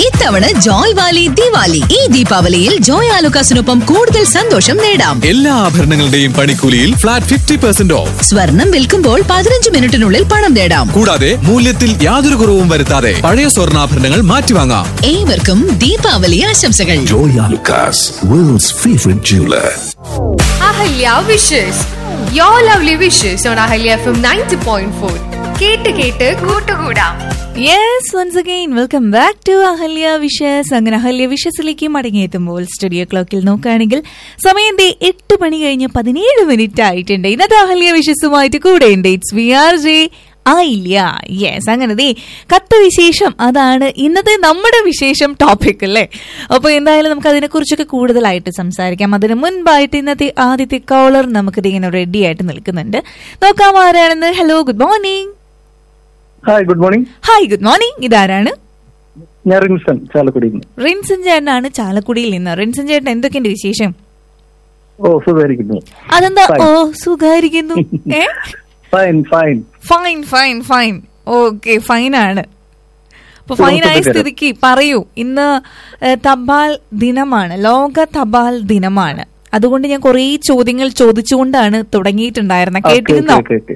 ഇത്തവണ ജോയ് വാലി ദിവാലി. ഈ ദീപാവലിയിൽ ജോയ് ആലുക്കാസിനൊപ്പം കൂടുതൽ സന്തോഷം നേടാം. എല്ലാ ആഭരണങ്ങളുടെയും പണിക്കൂലിയിൽ ഫ്ലാറ്റ് 50% ഓഫ്. സ്വർണം വിൽക്കുമ്പോൾ 15 മിനിറ്റിനുള്ളിൽ പണം നേടാം. കൂടാതെ മൂല്യത്തിൽ യാതൊരു കുറവും വരുത്താതെ പഴയ സ്വർണ്ണാഭരണങ്ങൾ മാറ്റിവാങ്ങാം. ഏവർക്കും ദീപാവലി ആശംസകൾ. Joy Alucas, world's favorite jeweler. Ahalya wishes. Your lovely wishes on Ahalya FM 90.4. കേട്ട് കൂട്ടുകൂടാം. Yes, once again welcome back to Ahalya wishes. അങ്ങനെ അഹല്യ വിഷസിലേക്ക് മടങ്ങിയെത്തുമ്പോൾ സ്റ്റുഡിയോ ക്ലോക്കിൽ നോക്കുകയാണെങ്കിൽ സമയം 8 മണി കഴിഞ്ഞ് 17 മിനിറ്റ് ആയിട്ടുണ്ട്. ഇന്നത്തെ അഹല്യ വിഷസുമായിട്ട് കൂടെയുണ്ട് ഇറ്റ്സ് VRJ ആയില്ല. യെസ്, അങ്ങനെ കത്ത് വിശേഷം, അതാണ് ഇന്നത്തെ നമ്മുടെ വിശേഷം ടോപ്പിക് അല്ലേ. അപ്പോൾ എന്തായാലും നമുക്ക് അതിനെക്കുറിച്ചൊക്കെ കൂടുതലായിട്ട് സംസാരിക്കാം. അതിന് മുൻപായിട്ട് ഇന്നത്തെ ആദ്യത്തെ കോളർ നമുക്ക് ഇങ്ങനെ റെഡി ആയിട്ട് നിൽക്കുന്നുണ്ട്. നോക്കാം ആരാണെന്ന്. Hello, good morning. Hi, good morning. Hi, good morning. ഇതാരാണ്? ഞാൻ റിൻസൺ, ചാലക്കുടിയിൽ നിന്ന്. റിൻസൺ ചേട്ടനാണ് ചാലക്കുടിയിൽ നിന്ന്. റിൻസൺ ചേട്ടൻ എന്തൊക്കെയുണ്ട് വിശേഷം? ഓ, സുഖായിരിക്കുന്നു. അതെന്താ ഓ സുഖായിരിക്കുന്നു? Fine fine fine fine fine okay, fine ആണ്. അപ്പൊ ഫൈനായ സ്ഥിതിക്ക് പറയൂ, ഇന്ന് തപാൽ ദിനമാണ്, ലോക തപാൽ ദിനമാണ്. അതുകൊണ്ട് ഞാൻ കുറേ ചോദ്യങ്ങൾ ചോദിച്ചുകൊണ്ടാണ് തുടങ്ങിയിട്ടുണ്ടായിരുന്നത്. കേട്ടിരുന്നോ?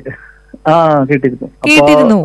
കേട്ടിരുന്നു.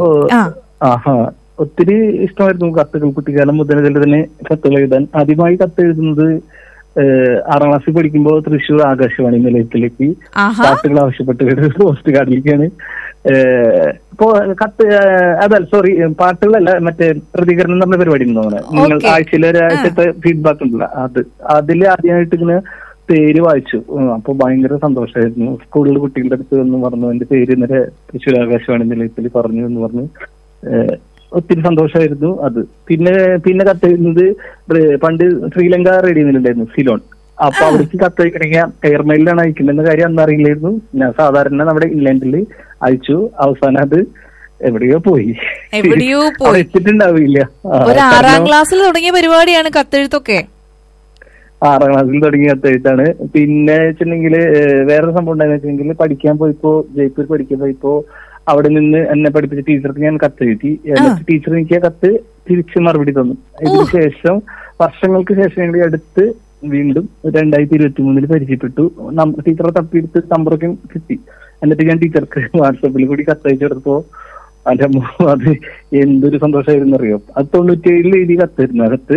ഒത്തിരി ഇഷ്ടമായിരുന്നു കത്തുകൾ. കുട്ടിക്കാലം മുതൽ തന്നെ കത്തുകൾ എഴുതാൻ. ആദ്യമായി കത്ത് എഴുതുന്നത് 6ാം ക്ലാസ്സിൽ പഠിക്കുമ്പോൾ തൃശ്ശൂർ ആകാശവാണി നിലയത്തിലേക്ക് പാട്ടുകൾ ആവശ്യപ്പെട്ട് പോസ്റ്റ് കാർഡിലേക്കാണ്. ഇപ്പോ കത്ത് അതല്ല, സോറി, പാട്ടുകളല്ല, മറ്റേ പ്രതികരണം എന്ന് പറഞ്ഞ പരിപാടി തോന്നുന്നത്. നിങ്ങൾ ആഴ്ചയിലെ ഒരാഴ്ചത്തെ ഫീഡ്ബാക്ക് ഉണ്ടല്ലോ, അതിൽ ആദ്യമായിട്ട് ഇങ്ങനെ പേര് വായിച്ചു. അപ്പൊ ഭയങ്കര സന്തോഷമായിരുന്നു. സ്കൂളിൽ കുട്ടികളുടെ അടുത്ത് എന്ന് പറഞ്ഞു എന്റെ പേര് ഇന്നലെ തൃശ്ശൂർ ആകാശവാണി നിലയത്തിൽ പറഞ്ഞു എന്ന് പറഞ്ഞ് ഒത്തിരി സന്തോഷമായിരുന്നു അത്. പിന്നെ കത്തെഴുതുന്നത് പണ്ട് ശ്രീലങ്ക റേഡിയോയിലുണ്ടായിരുന്നു, സിലോൺ. അപ്പൊ അവിടേക്ക് കത്തയക്കണമെങ്കിൽ എയർമെയിലാണ് അയക്കേണ്ടെന്ന കാര്യം അന്ന് അറിയില്ലായിരുന്നു. ഞാൻ സാധാരണ നമ്മുടെ ഇംഗ്ലണ്ടിൽ അയച്ചു. അവസാനം അത് എവിടെയോ പോയി എത്തിട്ടുണ്ടാവില്ല. 6ാം ക്ലാസ്സിൽ തുടങ്ങിയ പരിപാടിയാണ് കത്തെഴുത്തൊക്കെ. 6ാം ക്ലാസ്സിൽ തുടങ്ങിയ കത്തെഴുത്താണ്. പിന്നെ വെച്ചിട്ടുണ്ടെങ്കിൽ വേറൊരു സംഭവം ഉണ്ടായെന്ന് വെച്ചിട്ടുണ്ടെങ്കിൽ, പഠിക്കാൻ പോയപ്പോ ജയ്പൂർ പഠിക്കാൻ പോയപ്പോ അവിടെ നിന്ന് എന്നെ പഠിപ്പിച്ച ടീച്ചർക്ക് ഞാൻ കത്ത് എഴുതി. ടീച്ചർ എനിക്ക് ആ കത്ത് തിരിച്ച് മറുപടി തന്നു. ഇതിനുശേഷം വർഷങ്ങൾക്ക് ശേഷം ഞങ്ങൾ അടുത്ത് വീണ്ടും 2023 പരിചയപ്പെട്ടു. ടീച്ചറെ തപ്പിയെടുത്ത് നമ്പറൊക്കെ കിട്ടി. എന്നിട്ട് ഞാൻ ടീച്ചർക്ക് വാട്സാപ്പിൽ കൂടി കത്തയച്ചു കൊടുത്തപ്പോ അത് എന്തൊരു സന്തോഷമായിരുന്നു അറിയോ. അത് 97 എഴുതി കത്തായിരുന്നു. അകത്ത്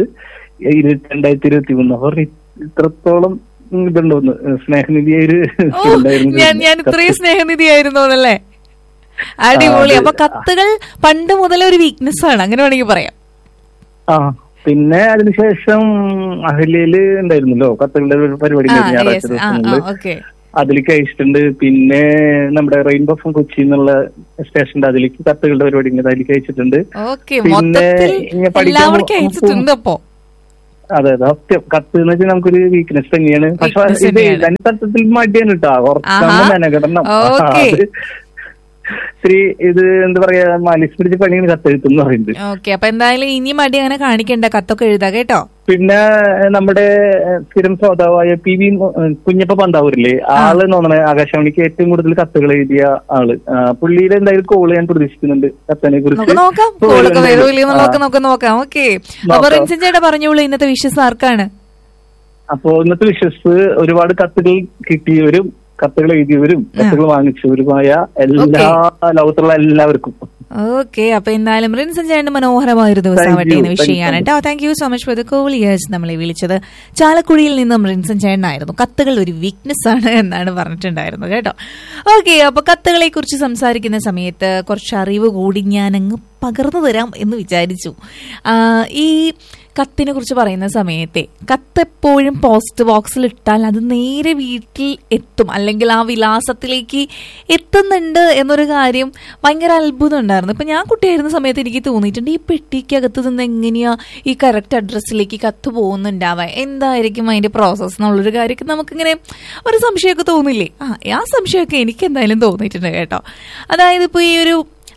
2023. അവർ ഇത്രത്തോളം ഇതുണ്ടോന്ന് സ്നേഹനിധിയായൊരു ഞാൻ ഇത്രയും സ്നേഹനിധിയായിരുന്നു അല്ലേ. അടിപൊളി. അപ്പൊ കത്തുകൾ പണ്ട് മുതലേ ഒരു വീക്ക്നെസ് ആണ്, അങ്ങനെ വേണമെങ്കിൽ പറയാം. പിന്നെ അതിനുശേഷം അഹല്യയില് ഉണ്ടായിരുന്നല്ലോ കത്തുകളുടെ പരിപാടി, ഞായറാഴ്ച ദിവസങ്ങളിൽ അതിലേക്ക് അയച്ചിട്ടുണ്ട്. പിന്നെ നമ്മുടെ റെയിൻബോ ഫ്രം കൊച്ചി എന്നുള്ള സ്റ്റേഷന്റെ അതിലേക്ക് കത്തുകളുടെ പരിപാടി അതിലേക്ക് അയച്ചിട്ടുണ്ട്. പിന്നെ അതെ, സത്യം. കത്ത് എന്ന് വെച്ചാൽ നമുക്കൊരു വീക്ക്നെസ് തന്നെയാണ്. പക്ഷെ ഇത് എഴുതാൻ സത്യത്തിൽ മടിയാണ് കേട്ടോ. കുറച്ച് മെനക്കെടണം. ഇത്തിരി ഇത് എന്താ പറയാ, മാലിഷ് പിടിച്ച പണിയാണ് കത്തെഴുത്തെന്ന് പറയുന്നത്. ഓക്കെ, അപ്പൊ എന്തായാലും ഇനി മടി അങ്ങനെ കാണിക്കണ്ട, കത്തൊക്കെ എഴുതാ കേട്ടോ. പിന്നെ നമ്മുടെ സ്ഥിരം ശ്രോതാവായ PV കുഞ്ഞപ്പ പന്താവൂരില്ലേ, ആള് തോന്നണേ ആകാശവാണിക്ക് ഏറ്റവും കൂടുതൽ കത്തുകൾ എഴുതിയ ആള്. പുള്ളിയുടെ എന്തായാലും കോള് ഞാൻ പ്രതീക്ഷിക്കുന്നുണ്ട് കത്തിനെ കുറിച്ച്. നോക്കാം. ഓക്കെ, അപ്പൊ റിൻസൺ ചേട്ടാ പറഞ്ഞോളൂ, ഇന്നത്തെ വിഷസ് ആർക്കാണ്? അപ്പൊ ഇന്നത്തെ വിഷസ് ഒരുപാട് കത്തുകൾ കിട്ടിയവരും കത്തുകൾ എഴുതിയവരും കത്തുകൾ വാങ്ങിച്ചവരുമായ എല്ലാ ലോകത്തുള്ള എല്ലാവർക്കും. ഓക്കെ, അപ്പൊ എന്തായാലും റിൻസൺ ചേട്ടൻ മനോഹരമായ ഒരു ദിവസമാവട്ടെ എന്ന് വിഷ് ചെയ്യാൻ കേട്ടോ. Thank you so much for the call. Yes, നമ്മളെ വിളിച്ചത് ചാലക്കുടിയിൽ നിന്നും റിൻസൺ ചേട്ടനായിരുന്നു. കത്തുകൾ ഒരു വീക്ക്നെസ് ആണ് എന്നാണ് പറഞ്ഞിട്ടുണ്ടായിരുന്നു കേട്ടോ. ഓക്കെ, അപ്പൊ കത്തുകളെ കുറിച്ച് സംസാരിക്കുന്ന സമയത്ത് കുറച്ച് അറിവ് കൂടി ഞാനങ്ങ് പകർന്നു തരാം എന്ന് വിചാരിച്ചു. ഈ കത്തിനെ കുറിച്ച് പറയുന്ന സമയത്തെ, കത്തെപ്പോഴും പോസ്റ്റ് ബോക്സിൽ ഇട്ടാൽ അത് നേരെ വീട്ടിൽ എത്തും, അല്ലെങ്കിൽ ആ വിലാസത്തിലേക്ക് എത്തുന്നുണ്ട് എന്നൊരു കാര്യം ഭയങ്കര അത്ഭുതം ഉണ്ടായിരുന്നു. ഇപ്പൊ ഞാൻ കുട്ടിയായിരുന്ന സമയത്ത് എനിക്ക് തോന്നിയിട്ടുണ്ട്, ഈ പെട്ടിക്കകത്ത് നിന്ന് എങ്ങനെയാ ഈ കറക്റ്റ് അഡ്രസ്സിലേക്ക് കത്ത് പോകുന്നുണ്ടാവുക, എന്തായിരിക്കും അതിന്റെ പ്രോസസ് എന്നുള്ളൊരു കാര്യമൊക്കെ നമുക്കിങ്ങനെ ഒരു സംശയമൊക്കെ തോന്നില്ലേ. ആ സംശയമൊക്കെ എനിക്ക് എന്തായാലും തോന്നിയിട്ടുണ്ട് കേട്ടോ. അതായത് ഇപ്പൊ ഈ ഒരു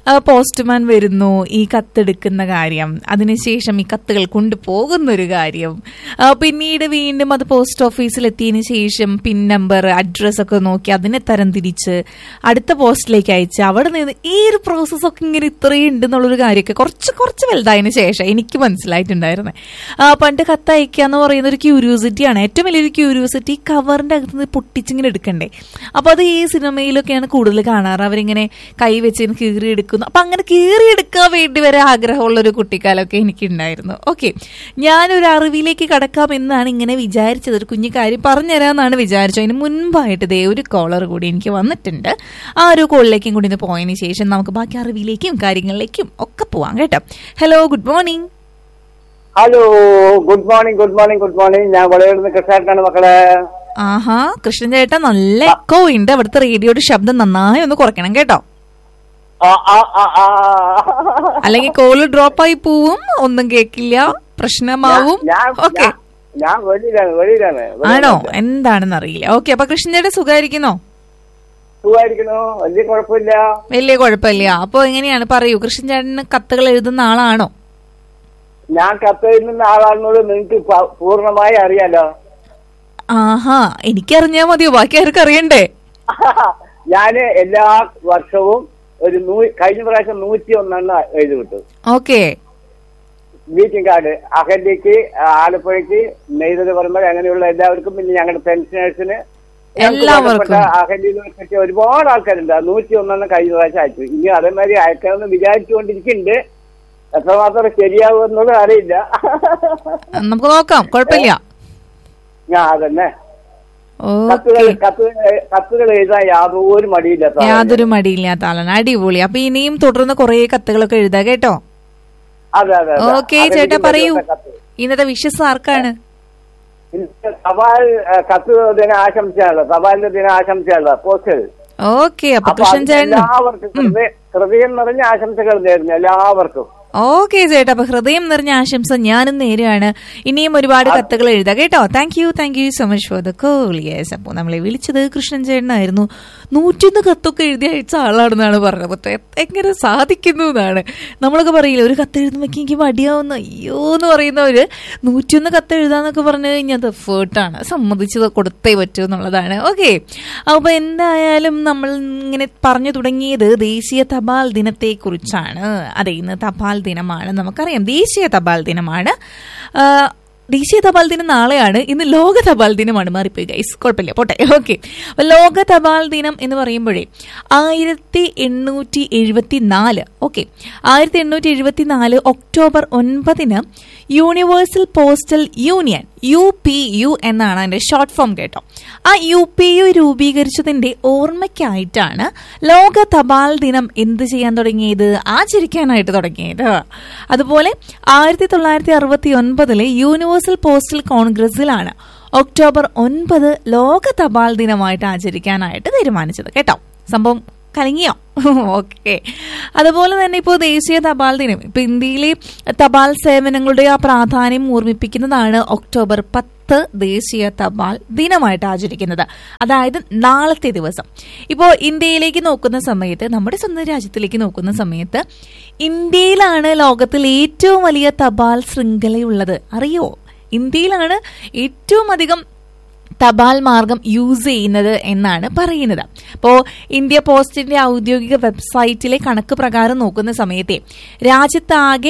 പോസ്റ്റ്മാൻ വരുന്നു, ഈ കത്തെടുക്കുന്ന കാര്യം, അതിനുശേഷം ഈ കത്തുകൾ കൊണ്ടുപോകുന്ന ഒരു കാര്യം, പിന്നീട് വീണ്ടും അത് പോസ്റ്റ് ഓഫീസിൽ എത്തിയതിനു ശേഷം പിൻ നമ്പർ, അഡ്രസ് ഒക്കെ നോക്കി അതിനെ തരംതിരിച്ച് അടുത്ത പോസ്റ്റിലേക്ക് അയച്ച് അവിടെ നിന്ന് ഈ ഒരു പ്രോസസ്സൊക്കെ ഇങ്ങനെ ഇത്രയും ഉണ്ടെന്നുള്ളൊരു കാര്യമൊക്കെ കുറച്ച് വലുതായതിനു ശേഷം എനിക്ക് മനസ്സിലായിട്ടുണ്ടായിരുന്നത്. പണ്ട് കത്തയക്കുക എന്ന് പറയുന്ന ഒരു ക്യൂരിയോസിറ്റിയാണ്, ഏറ്റവും വലിയൊരു ക്യൂരിയോസിറ്റി. കവറിന്റെ അകത്ത് നിന്ന് പൊട്ടിച്ചിങ്ങനെ എടുക്കണ്ടേ. അപ്പൊ അത് ഈ സിനിമയിലൊക്കെയാണ് കൂടുതൽ കാണാറ്. അവരിങ്ങനെ കൈവച്ച് കീറിയെടുക്കുന്നു. അപ്പൊ അങ്ങനെ കീറിയെടുക്കാൻ വേണ്ടി വരെ ആഗ്രഹമുള്ള ഒരു കുട്ടിക്കാലമൊക്കെ എനിക്കുണ്ടായിരുന്നു. ഓക്കെ, ഞാനൊരു അറിവിലേക്ക് കടക്കാം എന്നാണ് ഇങ്ങനെ വിചാരിച്ചത്. ഒരു കുഞ്ഞു കാര്യം പറഞ്ഞുതരാമെന്നാണ് വിചാരിച്ചത്. അതിന് മുൻപായിട്ട് ദേ ഒരു കോളർ കൂടി എനിക്ക് വന്നിട്ടുണ്ട്. ആ ഒരു കോളിലേക്കും കൂടി ഒന്ന് പോയതിനു ശേഷം നമുക്ക് ബാക്കി അറിവിലേക്കും കാര്യങ്ങളിലേക്കും ഒക്കെ പോവാം കേട്ടോ. Hello, good morning. Hello, good morning. Good morning. Good morning. ഞാൻ വളരെയുള്ള കൃഷ്ണേട്ടനാണ് മക്കളെ. ആഹാ, കൃഷ്ണൻ ചേട്ടാ, നല്ല എക്കോ ഉണ്ട്. അവിടുത്തെ റേഡിയോയുടെ ശബ്ദം നന്നായി ഒന്ന് കുറയ്ക്കണം കേട്ടോ, അല്ലെങ്കിൽ കോള് ഡ്രോപ്പ് ആയി പോവും, ഒന്നും കേക്കില്ല, പ്രശ്നമാവും. ഓക്കെ, ഞാൻ വെളിയിലാണ്. ആണോ? എന്താണെന്ന് അറിയില്ല. ഓക്കെ, അപ്പൊ കൃഷ്ണൻ ചേട്ടൻ സുഖായിരിക്കുന്നോ? സുഖായിരിക്കണോ? വലിയ കുഴപ്പമില്ല. വലിയ കുഴപ്പമില്ല. അപ്പൊ എങ്ങനെയാണ്, പറയൂ. കൃഷ്ണൻ ചേട്ടന് കത്തുകൾ എഴുതുന്ന ആളാണോ? ഞാൻ കത്ത് എഴുതുന്ന ആളാണെന്നത് നിങ്ങൾക്ക് പൂർണ്ണമായി അറിയാലോ. ആഹാ, എനിക്കറിഞ്ഞാ മതിയോ? ബാക്കി ആർക്കും അറിയണ്ടേ? ഞാന് എല്ലാ വർഷവും ഒരു കഴിഞ്ഞ പ്രാവശ്യം 101 എഴുതി വിട്ടു. ഓക്കെ, ഗ്രീറ്റിംഗ് കാർഡ് അഹല്യക്ക്, ആലപ്പുഴയ്ക്ക്, നെയ്തൽ പറമ്പ്, അങ്ങനെയുള്ള എല്ലാവർക്കും, പിന്നെ ഞങ്ങളുടെ പെൻഷനേഴ്സിന്, എല്ലാവർക്കും. അഹല്യയിലൊക്കെ ഒരുപാട് ആൾക്കാരുണ്ട്. 101 കഴിഞ്ഞ പ്രാവശ്യം അയച്ചു. ഇനി അതേമാതിരി അയക്കണമെന്ന് വിചാരിച്ചുകൊണ്ടിരിക്കുന്നുണ്ട്. എത്രമാത്രം ശരിയാവുമെന്നുള്ളത് അറിയില്ല. നമുക്ക് നോക്കാം, കുഴപ്പമില്ല. അതന്നെ, കത്തുകൾ എഴുതാൻ യാതൊരു മടിയില്ലാത്ത ആളാണ്. അടിപൊളി. അപ്പൊ ഇനിയും തുടർന്ന് കുറെ കത്തുകളൊക്കെ എഴുതാ കേട്ടോ. ഓക്കെ ചേട്ടാ, പറയൂ, ഇന്നത്തെ വിഷസ് ആർക്കാണ്? തപാൽ കത്ത് ദിനാശംസയാണ്, തപാലിന്റെ ദിനാശംസയാണ് പോസ്റ്റൽ. ഓക്കെ, അപ്പൊ കൃഷ്ണൻ ചേട്ടൻ എല്ലാവർക്കും ഹൃദയം നിറഞ്ഞ ആശംസകൾ നേരുന്നു എല്ലാവർക്കും. ഓക്കെ ചേട്ടാ, അപ്പൊ ഹൃദയം നിറഞ്ഞ ആശംസ ഞാനും നേരെയാണ്. ഇനിയും ഒരുപാട് കത്തുകൾ എഴുതാം കേട്ടോ. Thank you so much for the call. Yes, അപ്പോൾ നമ്മളെ വിളിച്ചത് കൃഷ്ണൻ ചേട്ടനായിരുന്നു. 101 കത്തൊക്കെ എഴുതി അയച്ച ആളാണെന്നാണ് പറഞ്ഞത്. പക്ഷെ എങ്ങനെ സാധിക്കുന്നു എന്നാണ് നമ്മളൊക്കെ പറയില്ല, ഒരു കത്ത് എഴുതുമ്പോഴേക്കും എനിക്ക് മടിയാവുന്ന അയ്യോ എന്ന് പറയുന്നവര് 101 കത്ത് എഴുതാന്നൊക്കെ പറഞ്ഞു കഴിഞ്ഞാൽ അത് എഫേർട്ടാണ്, സമ്മതിച്ചത് കൊടുത്തേ പറ്റൂ എന്നുള്ളതാണ്. ഓക്കെ, അപ്പൊ എന്തായാലും നമ്മൾ ഇങ്ങനെ പറഞ്ഞു തുടങ്ങിയത് ദേശീയ തപാൽ ദിനത്തെ കുറിച്ചാണ്. അതെ, ഇന്ന് തപാൽ ദിനമാണ്, നമുക്കറിയാം. ദേശീയ തപാൽ ദിനമാണ്. ദേശീയ തപാൽ ദിനം നാളെയാണ്. ഇന്ന് ലോക തപാൽ ദിനമാണ്. മാറിപ്പോയി ഗൈസ്, കുഴപ്പമില്ല, പോട്ടെ. ഓക്കെ, ലോക തപാൽ ദിനം എന്ന് പറയുമ്പോഴേ 1874 okay 1874 October 9 universal postal union UPU എന്നാണ് അതിന്റെ ഷോർട്ട് ഫോം കേട്ടോ. ആ UPU രൂപീകരിച്ചതിന്റെ ഓർമ്മയ്ക്കായിട്ടാണ് ലോക തപാൽ ദിനം എന്ത് ചെയ്യാൻ തുടങ്ങിയത്, ആചരിക്കാനായിട്ട് തുടങ്ങിയത്. അതുപോലെ 1969 യൂണിവേഴ്സൽ പോസ്റ്റൽ കോൺഗ്രസിലാണ് ഒക്ടോബർ 9 ലോക തപാൽ ദിനമായിട്ട് ആചരിക്കാനായിട്ട് തീരുമാനിച്ചത് കേട്ടോ. സംഭവം കലങ്ങിയോ? ഓക്കെ, അതുപോലെ തന്നെ ഇപ്പോൾ ദേശീയ തപാൽ ദിനം, ഇപ്പൊ ഇന്ത്യയിലെ തപാൽ സേവനങ്ങളുടെ ആ പ്രാധാന്യം ഓർമ്മിപ്പിക്കുന്നതാണ് ഒക്ടോബർ 10 ദേശീയ തപാൽ ദിനമായിട്ട് ആചരിക്കുന്നത്. അതായത് നാളത്തെ ദിവസം. ഇപ്പോൾ ഇന്ത്യയിലേക്ക് നോക്കുന്ന സമയത്ത്, നമ്മുടെ സ്വന്തം രാജ്യത്തിലേക്ക് നോക്കുന്ന സമയത്ത്, ഇന്ത്യയിലാണ് ലോകത്തിൽ ഏറ്റവും വലിയ തപാൽ ശൃംഖലയുള്ളത്. അറിയോ? ഇന്ത്യയിലാണ് ഏറ്റവും അധികം തപാൽ മാർഗം യൂസ് ചെയ്യുന്നത് എന്നാണ് പറയുന്നത്. അപ്പോൾ ഇന്ത്യ പോസ്റ്റിന്റെ ഔദ്യോഗിക വെബ്സൈറ്റിലെ കണക്ക് പ്രകാരം നോക്കുന്ന സമയത്തെ രാജ്യത്താകെ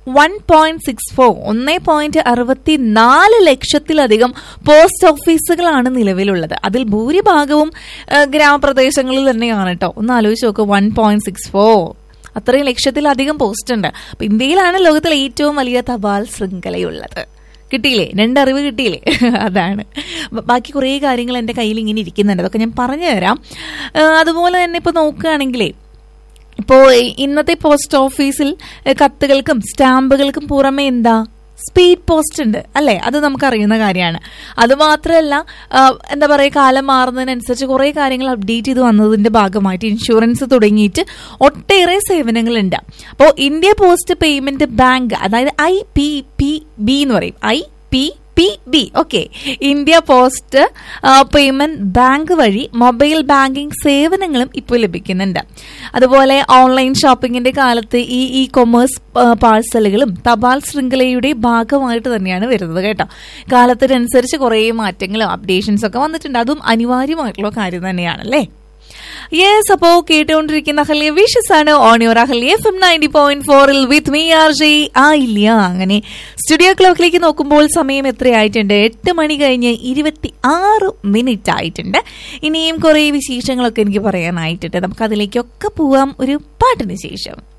1.64 ലക്ഷത്തിലധികം പോസ്റ്റ് ഓഫീസുകളാണ് നിലവിലുള്ളത്. അതിൽ ഭൂരിഭാഗവും ഗ്രാമപ്രദേശങ്ങളിൽ തന്നെയാണ് കേട്ടോ. ഒന്ന് ആലോചിച്ച് നോക്ക്, 1.64 അത്രയും ലക്ഷത്തിലധികം പോസ്റ്റ് ഉണ്ട്. അപ്പൊ ഇന്ത്യയിലാണ് ലോകത്തിലെ ഏറ്റവും വലിയ തപാൽ ശൃംഖലയുള്ളത്. കിട്ടിയില്ലേ? 2 അറിവ് കിട്ടിയില്ലേ? അതാണ്. ബാക്കി കുറേ കാര്യങ്ങൾ എൻ്റെ കയ്യിൽ ഇങ്ങനെ ഇരിക്കുന്നുണ്ട്, അതൊക്കെ ഞാൻ പറഞ്ഞു തരാം. അതുപോലെ തന്നെ ഇപ്പോൾ നോക്കുകയാണെങ്കിലേ, ഇപ്പോൾ ഇന്നത്തെ പോസ്റ്റ് ഓഫീസിൽ കത്തുകൾക്കും സ്റ്റാമ്പുകൾക്കും പുറമെ എന്താ, സ്പീഡ് പോസ്റ്റ് ഉണ്ട് അല്ലേ? അത് നമുക്കറിയുന്ന കാര്യമാണ്. അതുമാത്രമല്ല, എന്താ പറയുക, കാലം മാറുന്നതിനനുസരിച്ച് കുറേ കാര്യങ്ങൾ അപ്ഡേറ്റ് ചെയ്ത് വന്നതിന്റെ ഭാഗമായിട്ട് ഇൻഷുറൻസ് തുടങ്ങിയിട്ട് ഒട്ടേറെ സേവനങ്ങളുണ്ട്. അപ്പോൾ ഇന്ത്യ പോസ്റ്റ് പേയ്മെന്റ് ബാങ്ക്, അതായത് IPPB എന്ന് പറയും, IPPB IPB. Okay, India post payment bank വഴി മൊബൈൽ ബാങ്കിംഗ് സേവനങ്ങളും ഇപ്പോൾ ലഭിക്കുന്നുണ്ട്. അതുപോലെ ഓൺലൈൻ ഷോപ്പിംഗിന്റെ കാലത്ത് ഈ കൊമേഴ്സ് പാഴ്സലുകളും തപാൽ ശൃംഖലയുടെ ഭാഗമായിട്ട് തന്നെയാണ് വരുന്നത് കേട്ടോ. കാലത്തിനനുസരിച്ച് കുറേ മാറ്റങ്ങളും അപ്ഡേഷൻസ് ഒക്കെ വന്നിട്ടുണ്ട്. അതും അനിവാര്യമായിട്ടുള്ള കാര്യം തന്നെയാണല്ലേ. യെസ്, അപ്പോ കേട്ടുകൊണ്ടിരിക്കുന്ന അഹല്യ വിഷസ് ആണ് on your Ahalya FM 90.4 with me RJ ആയില്ല. അങ്ങനെ സ്റ്റുഡിയോ ക്ലോക്കിലേക്ക് നോക്കുമ്പോൾ സമയം എത്രയായിട്ടുണ്ട്? 8 മണി കഴിഞ്ഞ് 26 ആയിട്ടുണ്ട്. ഇനിയും കുറെ വിശേഷങ്ങളൊക്കെ എനിക്ക് പറയാനായിട്ടുണ്ട്. നമുക്ക് അതിലേക്കൊക്കെ പോവാം ഒരു പാട്ടിന് ശേഷം.